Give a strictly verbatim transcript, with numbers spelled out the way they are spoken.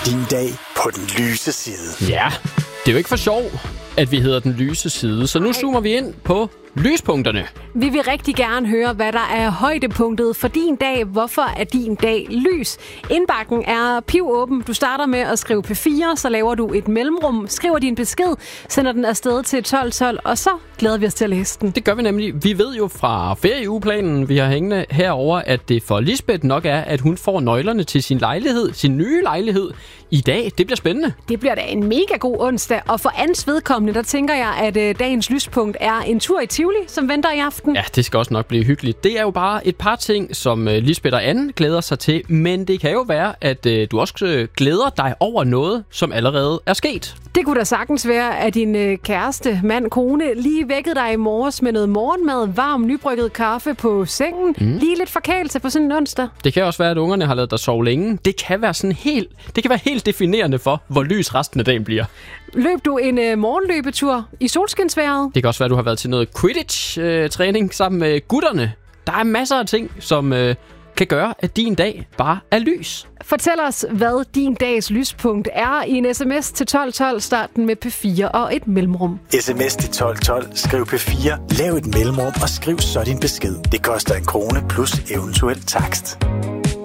din dag på den lyse side. Ja, det er jo ikke for sjov, at vi hedder den lyse side. Så nu zoomer vi ind på lyspunkterne. Vi vil rigtig gerne høre, hvad der er højdepunktet for din dag. Hvorfor er din dag lys? Indbakken er pivåben. Du starter med at skrive P fire, så laver du et mellemrum, skriver din besked, sender den afsted til tolv tolv, og så glæder vi os til at læse den. Det gør vi nemlig. Vi ved jo fra ferieugeplanen, vi har hængende herover, at det for Lisbeth nok er, at hun får nøglerne til sin lejlighed, sin nye lejlighed i dag. Det bliver spændende. Det bliver da en mega god onsdag, og for Ans vedkommende, der tænker jeg, at øh, dagens lyspunkt er en tur i Tivoli, som venter i aften. Ja, det skal også nok blive hyggeligt. Det er jo bare et par ting, som øh, Lisbeth og Anne glæder sig til, men det kan jo være, at øh, du også øh, glæder dig over noget, som allerede er sket. Det kunne da sagtens være, at din øh, kæreste, mand, kone lige vækkede dig i morges med noget morgenmad, varm, nybrygget kaffe på sengen. Mm. Lige lidt forkælelse på sådan en onsdag. Det kan også være, at ungerne har ladet dig sove længe. Det kan være sådan helt, det kan være helt definerende for, hvor lys resten af dagen bliver. Løb du en øh, morgenløbetur i solskinsværet? Det kan også være, at du har været til noget Quidditch-træning sammen med gutterne. Der er masser af ting, som øh, kan gøre, at din dag bare er lys. Fortæl os, hvad din dags lyspunkt er i en sms til tolv tolv. Start den med P fire og et mellemrum. Sms til tolv tolv. Skriv P fire. Lav et mellemrum og skriv så din besked. Det koster en krone plus eventuel takst.